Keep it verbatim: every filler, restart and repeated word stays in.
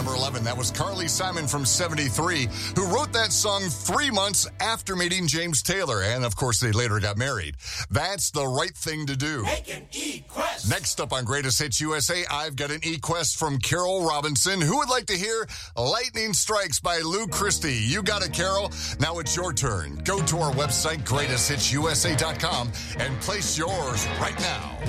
number eleven, that was Carly Simon from seventy-three, who wrote that song three months after meeting James Taylor. And, of course, they later got married. That's the right thing to do. Make an E-Quest. Next up on Greatest Hits U S A, I've got an E-Quest from Carol Robinson. Who would like to hear Lightning Strikes by Lou Christie? You got it, Carol. Now it's your turn. Go to our website, greatest hits u s a dot com, and place yours right now.